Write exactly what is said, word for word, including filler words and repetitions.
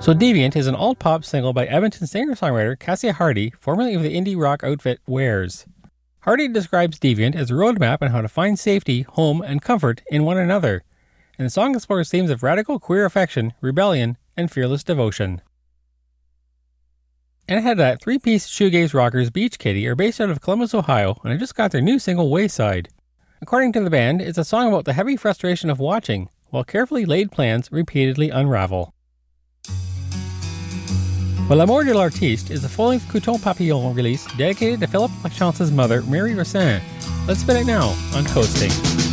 So Deviant is an alt-pop single by Edmonton singer-songwriter Cassia Hardy, formerly of the indie rock outfit Wares. Hardy describes Deviant as a roadmap on how to find safety, home, and comfort in one another, and the song explores themes of radical queer affection, rebellion, and fearless devotion. And ahead of that, three-piece shoegaze rockers Beach Kitty are based out of Columbus, Ohio, and have just got their new single Wayside. According to the band, it's a song about the heavy frustration of watching, while carefully laid plans repeatedly unravel. Well, L'amour de l'artiste is a full-length Couton Papillon release dedicated to Philippe Lachance's mother, Mary Racine. Let's spin it now on Coasting.